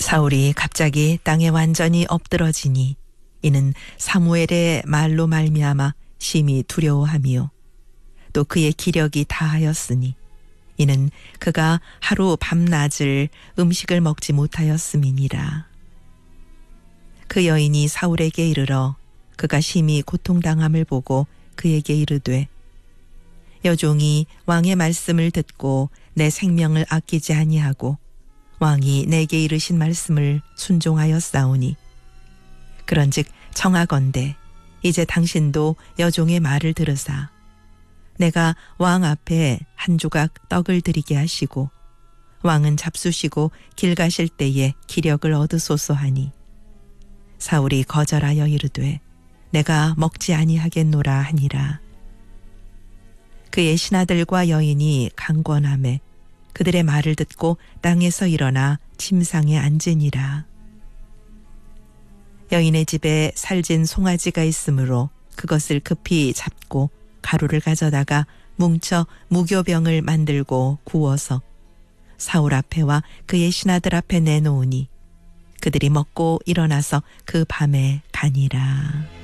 사울이 갑자기 땅에 완전히 엎드러지니 이는 사무엘의 말로 말미암아 심히 두려워함이요 또 그의 기력이 다하였으니 이는 그가 하루 밤낮을 음식을 먹지 못하였음이니라. 그 여인이 사울에게 이르러 그가 심히 고통당함을 보고 그에게 이르되 여종이 왕의 말씀을 듣고 내 생명을 아끼지 아니하고 왕이 내게 이르신 말씀을 순종하였사오니 그런즉 청하건대 이제 당신도 여종의 말을 들으사 내가 왕 앞에 한 조각 떡을 드리게 하시고 왕은 잡수시고 길 가실 때에 기력을 얻으소서 하니 사울이 거절하여 이르되 내가 먹지 아니하겠노라 하니라. 그의 신하들과 여인이 강권하매 그들의 말을 듣고 땅에서 일어나 침상에 앉으니라. 여인의 집에 살진 송아지가 있으므로 그것을 급히 잡고 가루를 가져다가 뭉쳐 무교병을 만들고 구워서 사울 앞에와 그의 신하들 앞에 내놓으니 그들이 먹고 일어나서 그 밤에 가니라.